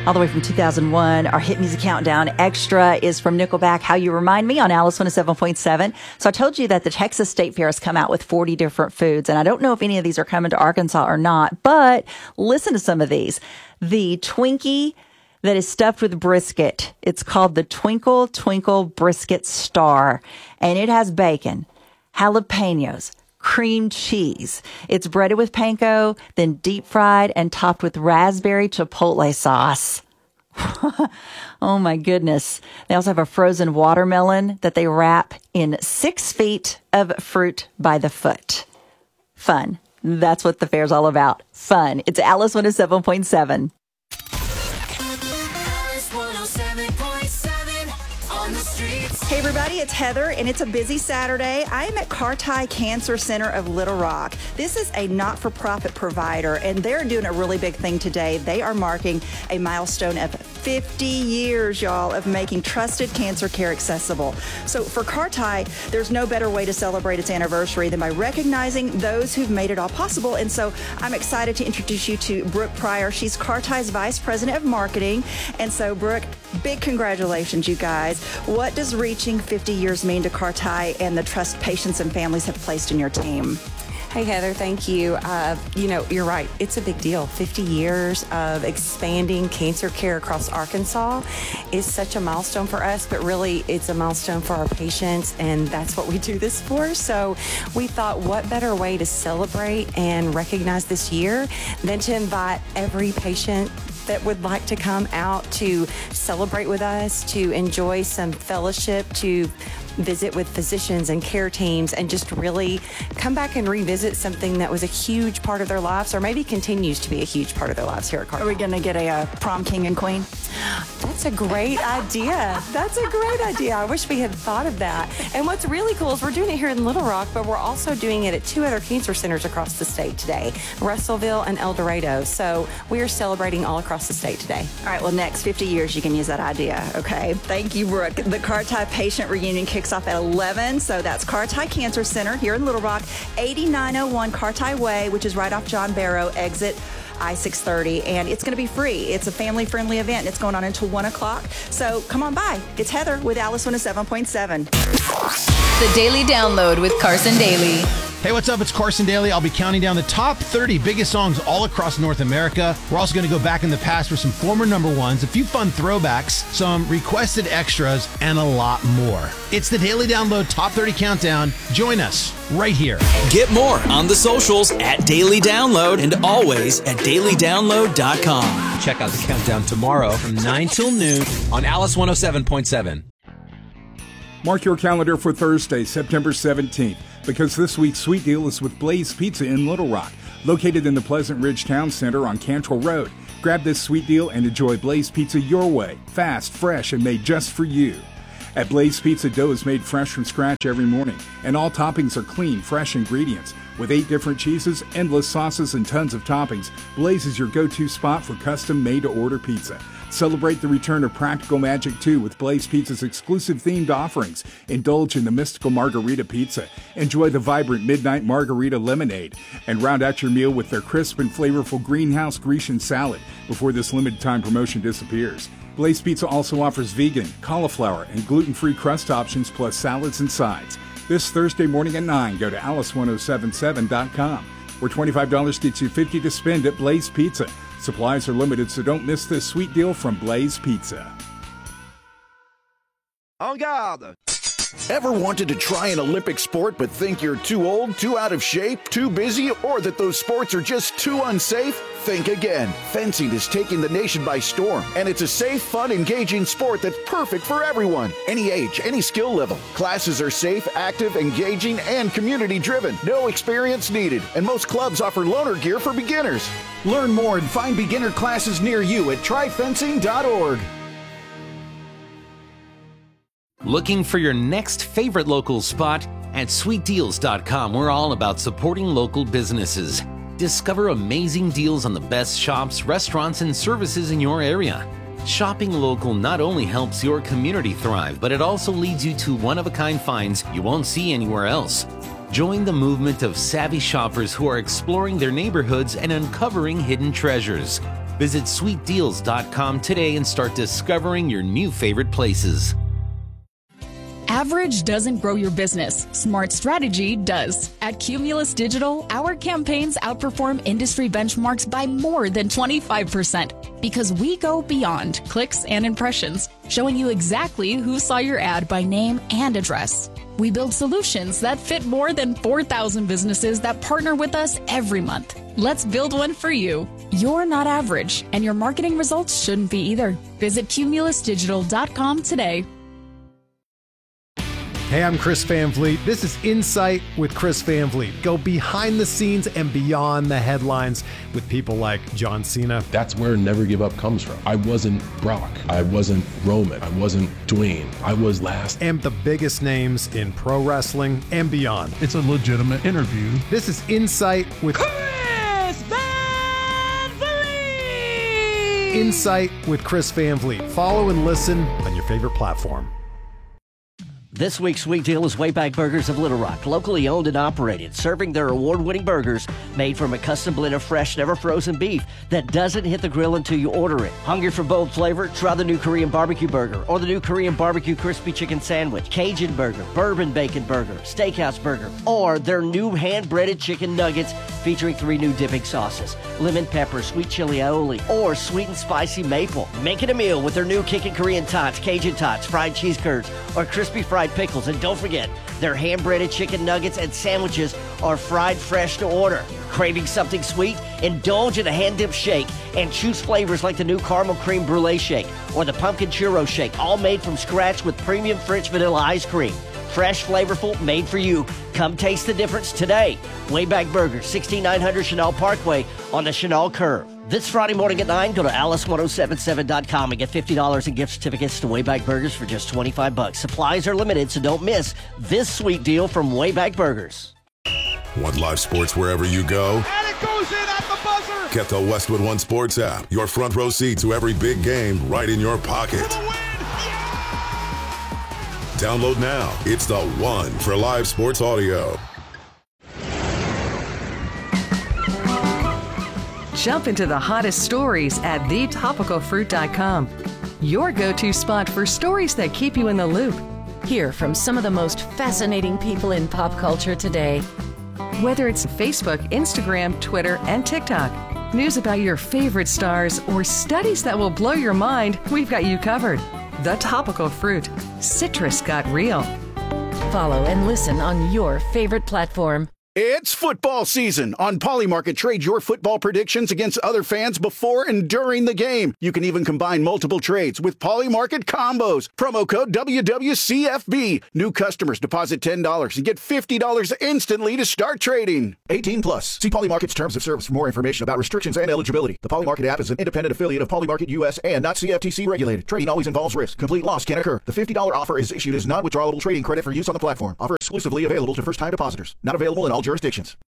all the way from 2001. Our hit music countdown extra is from Nickelback, How You Remind Me on Alice 107.7. So I told you that the Texas State Fair has come out with 40 different foods, and I don't know if any of these are coming to Arkansas or not, but listen to some of these. The Twinkie that is stuffed with brisket. It's called the Twinkle Twinkle Brisket Star, and it has bacon, jalapenos, cream cheese. It's breaded with panko, then deep fried and topped with raspberry chipotle sauce. Oh my goodness. They also have a frozen watermelon that they wrap in 6 feet of fruit by the foot. Fun. That's what the fair's all about. Fun. It's Alice 107.7. Hey everybody, it's Heather, and it's a busy Saturday. I am at Carti Cancer Center of Little Rock. This is a not-for-profit provider, and they're doing a really big thing today. They are marking a milestone of 50 years, y'all, of making trusted cancer care accessible. So for Carti, there's no better way to celebrate its anniversary than by recognizing those who've made it all possible. And so I'm excited to introduce you to Brooke Pryor. She's Carti's Vice President of Marketing. And so, Brooke, big congratulations, you guys. What does reaching 50 years mean to Carti and the trust patients and families have placed in your team? Hey, Heather, thank you. You're right. It's a big deal. 50 years of expanding cancer care across Arkansas is such a milestone for us, but really it's a milestone for our patients, and that's what we do this for. So we thought, what better way to celebrate and recognize this year than to invite every patient that would like to come out to celebrate with us, to enjoy some fellowship, to visit with physicians and care teams, and just really come back and revisit something that was a huge part of their lives, or maybe continues to be a huge part of their lives here at Carti. Are we going to get a prom king and queen? That's a great idea. That's a great idea. I wish we had thought of that. And what's really cool is we're doing it here in Little Rock, but we're also doing it at 2 other cancer centers across the state today, Russellville and El Dorado. So we are celebrating all across the state today. All right, well, next 50 years, you can use that idea, okay? Thank you, Brooke. The Carti Patient Reunion kicks off at 11, so that's Carti Cancer Center here in Little Rock, 8901 Carti Way, which is right off John Barrow, exit I-630, and it's going to be free. It's a family-friendly event. It's going on until 1 o'clock, so come on by. It's Heather with Alice 107.7. The Daily Download with Carson Daly. Hey, what's up? It's Carson Daly. I'll be counting down the top 30 biggest songs all across North America. We're also going to go back in the past for some former number ones, a few fun throwbacks, some requested extras, and a lot more. It's the Daily Download Top 30 Countdown. Join us right here. Get more on the socials at Daily Download and always at dailydownload.com. Check out the countdown tomorrow from 9 till noon on Alice 107.7. Mark your calendar for Thursday, September 17th, because this week's Sweet Deal is with Blaze Pizza in Little Rock, located in the Pleasant Ridge Town Center on Cantrell Road. Grab this sweet deal and enjoy Blaze Pizza your way, fast, fresh, and made just for you. At Blaze Pizza, dough is made fresh from scratch every morning, and all toppings are clean, fresh ingredients. With 8 different cheeses, endless sauces, and tons of toppings, Blaze is your go-to spot for custom made-to-order pizza. Celebrate the return of Practical Magic 2 with Blaze Pizza's exclusive themed offerings. Indulge in the mystical margarita pizza. Enjoy the vibrant midnight margarita lemonade. And round out your meal with their crisp and flavorful greenhouse Grecian salad before this limited time promotion disappears. Blaze Pizza also offers vegan, cauliflower, and gluten-free crust options plus salads and sides. This Thursday morning at 9, go to alice1077.com, where $25 gets you $50 to spend at Blaze Pizza. Supplies are limited, so don't miss this sweet deal from Blaze Pizza. En garde! Ever wanted to try an Olympic sport but think you're too old, too out of shape, too busy, or that those sports are just too unsafe? Think again. Fencing is taking the nation by storm, and it's a safe, fun, engaging sport that's perfect for everyone. Any age, any skill level. Classes are safe, active, engaging, and community-driven. No experience needed, and most clubs offer loaner gear for beginners. Learn more and find beginner classes near you at tryfencing.org. Looking for your next favorite local spot? At sweetdeals.com, we're all about supporting local businesses. Discover amazing deals on the best shops, restaurants, and services in your area. Shopping local not only helps your community thrive, but it also leads you to one-of-a-kind finds you won't see anywhere else. Join the movement of savvy shoppers who are exploring their neighborhoods and uncovering hidden treasures. Visit sweetdeals.com today and start discovering your new favorite places. Average doesn't grow your business. Smart strategy does. At Cumulus Digital, our campaigns outperform industry benchmarks by more than 25% because we go beyond clicks and impressions, showing you exactly who saw your ad by name and address. We build solutions that fit more than 4,000 businesses that partner with us every month. Let's build one for you. You're not average, and your marketing results shouldn't be either. Visit cumulusdigital.com today. Hey, I'm Chris Van Vliet. This is Insight with Chris Van Vliet. Go behind the scenes and beyond the headlines with people like John Cena. That's where Never Give Up comes from. I wasn't Brock. I wasn't Roman. I wasn't Dwayne. I was last. And the biggest names in pro wrestling and beyond. It's a legitimate interview. This is Insight with Chris Van Vliet. Insight with Chris Van Vliet. Follow and listen on your favorite platform. This week's sweet deal is Wayback Burgers of Little Rock, locally owned and operated, serving their award-winning burgers made from a custom blend of fresh, never frozen beef that doesn't hit the grill until you order it. Hungry for bold flavor? Try the new Korean barbecue burger or the new Korean barbecue crispy chicken sandwich, Cajun burger, bourbon bacon burger, steakhouse burger, or their new hand-breaded chicken nuggets featuring 3 new dipping sauces, lemon pepper, sweet chili aioli, or sweet and spicy maple. Make it a meal with their new kickin' Korean tots, Cajun tots, fried cheese curds, or crispy fried pickles. And don't forget, their hand-breaded chicken nuggets and sandwiches are fried fresh to order. Craving something sweet? Indulge in a hand-dipped shake and choose flavors like the new caramel cream brulee shake or the pumpkin churro shake, all made from scratch with premium French vanilla ice cream. Fresh, flavorful, made for you. Come taste the difference today. Wayback Burgers, 16900 Chenal Parkway on the Chenal Curve. This Friday morning at 9, go to alice1077.com and get $50 in gift certificates to Wayback Burgers for just $25. Supplies are limited, so don't miss this sweet deal from Wayback Burgers. Want live sports wherever you go? And it goes in at the buzzer. Get the Westwood One Sports app. Your front row seat to every big game right in your pocket. For the win. Yeah! Download now. It's the one for live sports audio. Jump into the hottest stories at thetopicalfruit.com. Your go-to spot for stories that keep you in the loop. Hear from some of the most fascinating people in pop culture today. Whether it's Facebook, Instagram, Twitter, and TikTok, news about your favorite stars, or studies that will blow your mind, we've got you covered. The Topical Fruit. Citrus got real. Follow and listen on your favorite platform. It's football season. On Polymarket, trade your football predictions against other fans before and during the game. You can even combine multiple trades with Polymarket combos. Promo code WWCFB. New customers deposit $10 and get $50 instantly to start trading. 18 plus. See Polymarket's terms of service for more information about restrictions and eligibility. The Polymarket app is an independent affiliate of Polymarket US and not CFTC regulated. Trading always involves risk. Complete loss can occur. The $50 offer is issued as non-withdrawable trading credit for use on the platform. Offer exclusively available to first-time depositors. Not available in all jurisdictions.